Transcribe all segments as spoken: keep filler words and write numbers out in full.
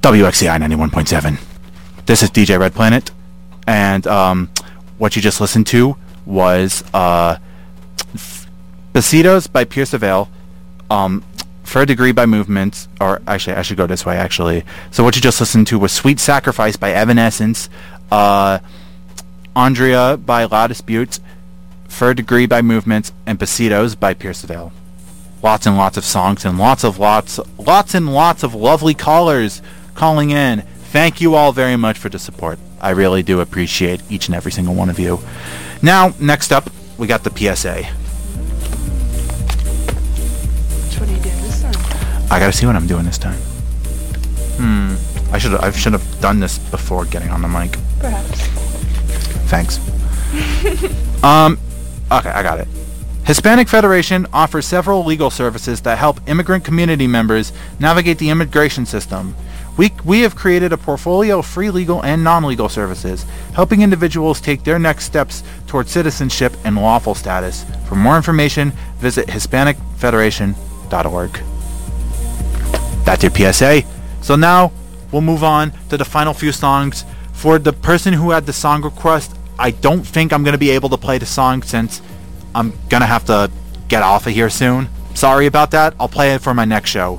W X C I ninety-one point seven. This is D J Red Planet, and um, what you just listened to was uh, Besitos by Pierce the Veil, um, For a Degree by Movements, or actually I should go this way actually. So what you just listened to was Sweet Sacrifice by Evanescence, uh, Andrea by La Dispute, For a Degree by Movements, and Besitos by Pierce the Veil. Lots and lots of songs and lots of lots, lots and lots of lovely callers calling in. Thank you all very much for the support. I really do appreciate each and every single one of you. Now, next up, we got the P S A. Which one are you doing this time? I gotta see what I'm doing this time. Hmm. I should I should have done this before getting on the mic. Perhaps. Thanks. um. Okay, I got it. Hispanic Federation offers several legal services that help immigrant community members navigate the immigration system. We, we have created a portfolio of free legal and non-legal services, helping individuals take their next steps towards citizenship and lawful status. For more information, visit hispanic federation dot org. That's your P S A. So now, we'll move on to the final few songs. For the person who had the song request, I don't think I'm going to be able to play the song since I'm going to have to get off of here soon. Sorry about that. I'll play it for my next show.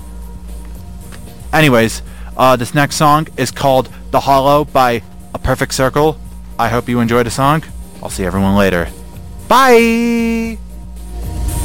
Anyways, uh, this next song is called The Hollow by A Perfect Circle. I hope you enjoy the song. I'll see everyone later. Bye!